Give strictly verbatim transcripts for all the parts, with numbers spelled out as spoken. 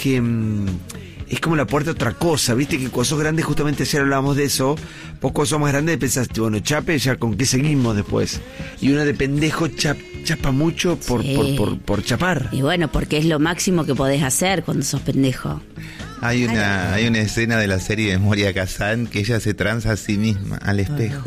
que mmm, es como la puerta a otra cosa, viste que cuando sos grande, justamente ayer hablábamos de eso, vos cuando sos más grande pensás, bueno, chape, ya con qué seguimos después. Y uno de pendejo chap, chapa mucho por, Sí. por, por, por chapar. Y bueno, porque es lo máximo que podés hacer cuando sos pendejo. Hay una, hay una escena de la serie de Moria Kazan que ella se tranza a sí misma al espejo.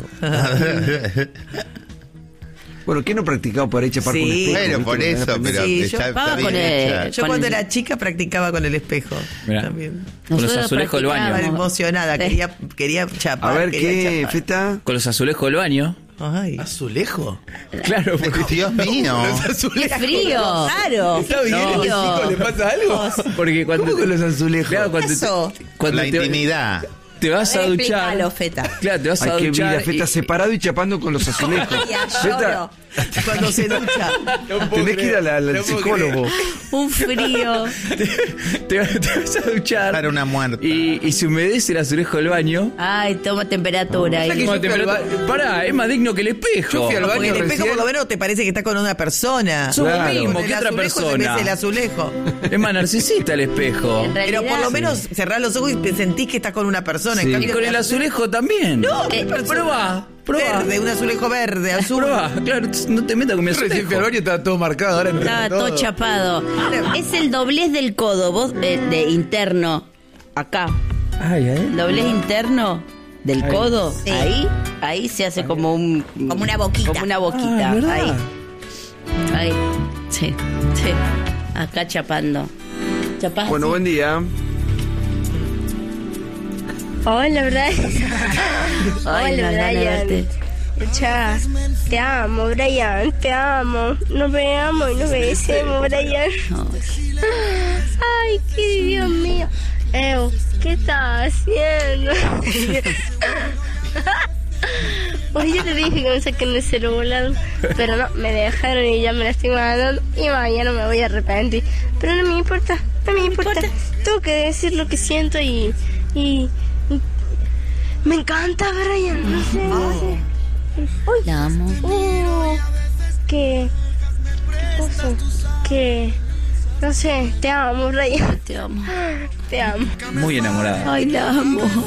Bueno, ¿qué no practicaba por ahí chapar Sí. con espejo? Bueno, ¿viste? por Cuando era eso, pendejo. pero Sí, está, yo- está ah, bien con el- hecha. Yo Con cuando el- era chica practicaba con el espejo. Mirá. También. Con los Nosotros azulejos del baño. Estaba practicábamos. emocionada, quería, quería chapar. A ver, quería ¿qué, chapar. Feta? Con los azulejos del baño. Ay. ¿Azulejo? Claro, porque, Dios mío. ¡Qué frío! ¡Claro! ¿Está bien? No. ¿A los chicos le pasa algo? porque cuando ¿Cómo con los azulejos? Claro, cuando Eso. te, cuando La te, intimidad. te vas a duchar. Explícalo, Feta. Claro, te vas a Hay que duchar. vida, Feta y- separado y chapando con los azulejos. Ya, Feta, lloro. Cuando se ducha. No puedo tenés que ir creer, al, al no puedo psicólogo. creer. Un frío. te, te vas a duchar. Para una muerta. Y, y se humedece el azulejo del baño. Ay, toma temperatura. O sea ahí. que Toma yo fui al temperatura. ba- Pará, es más digno que el espejo. Yo fui al baño Porque el espejo recién. por lo menos te parece que está con una persona. Somos Claro. mismos Con el que otra azulejo se persona. ves el azulejo. Es más narcisista el espejo. En realidad, Pero por lo menos cerrás los ojos y te sentís que estás con una persona. En Sí. cambio, Y con el azulejo también. No, Eh, pero- probá, probá. Verde, un azulejo verde, azul. Probá, claro, no te metas con mi Yo recién fui al azulejo. baño y estaba todo marcado. Ahora entiendo Estaba todo chapado. Es el doblez del codo, vos, eh, de interno. Acá. Ay, ay. El doblez interno del Ahí. codo. Sí. Ahí. Ahí se hace como un. Como una boquita. Como una boquita. Ah, ¿verdad? ahí. Ahí. Sí. Sí. Acá chapando. Chapás. Bueno, así. buen día. Hola, Brian. Ay, Hola, me dan ganas de Brian. verte. Escucha, te amo, Brian, te amo. Nos veamos y nos besemos, Brian. Ay, qué Dios mío. Ew, ¿qué estás haciendo? Pues yo te dije que me saquen el celular, pero no, me dejaron y ya me la estoy mandando y mañana me voy a arrepentir. Pero no me importa, no me importa. Tengo que decir lo que siento y... y, y me encanta, Brian, no sé, no sé. Uy, La amo. uh, que... ¿Qué cosa? Que... No sé, te amo, Brian. Te amo. Te amo. Muy enamorada. Ay, la amo.